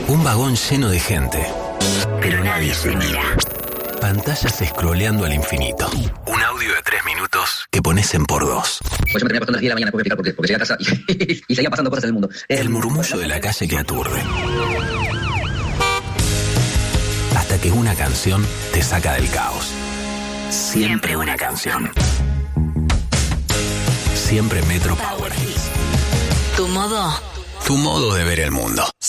Un vagón lleno de gente. Pero nadie se mira. Pantallas scrolleando al infinito. Un audio de 3 minutos que pones en por 2. Pues yo me terminé acostando a las 10 de la mañana, después voy a explicar porque llegué a casa y seguían pasando cosas en el mundo. El murmullo de la calle que aturde. Hasta que una canción te saca del caos. Siempre una canción. Siempre Metro Power Hits. Tu modo Tu modo de ver el mundo.